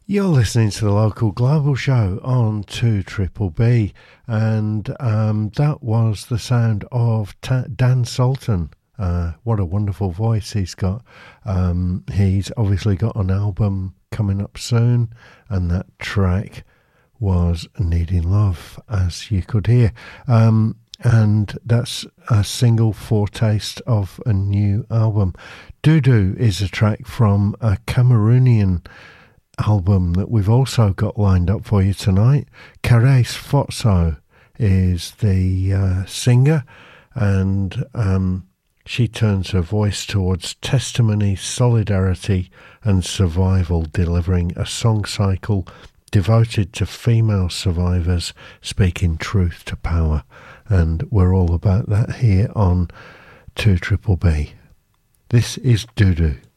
You're listening to the Local Global Show on 2BBB, and that was the sound of Dan Sultan. What a wonderful voice he's got. He's obviously got an album coming up soon, and that track was Needing Love, as you could hear. And that's a single foretaste of a new album. Doodoo is a track from a Cameroonian album that we've also got lined up for you tonight. Caresse Fotso is the singer, and she turns her voice towards testimony, solidarity and survival, delivering a song cycle devoted to female survivors speaking truth to power. And we're all about that here on 2BBB. This is Doodoo.